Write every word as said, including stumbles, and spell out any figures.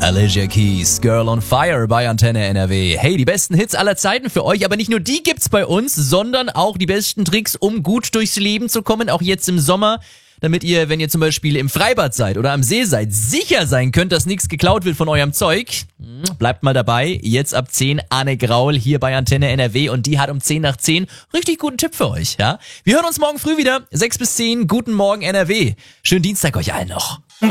Alicia Keys, Girl on Fire bei Antenne N R W. Hey, die besten Hits aller Zeiten für euch, aber nicht nur die gibt's bei uns, sondern auch die besten Tricks, um gut durchs Leben zu kommen, auch jetzt im Sommer, damit ihr, wenn ihr zum Beispiel im Freibad seid oder am See seid, sicher sein könnt, dass nichts geklaut wird von eurem Zeug. Bleibt mal dabei, jetzt ab zehn Anne Graul hier bei Antenne N R W und die hat um zehn nach zehn richtig guten Tipp für euch, ja? Wir hören uns morgen früh wieder, sechs bis zehn, guten Morgen N R W. Schönen Dienstag euch allen noch.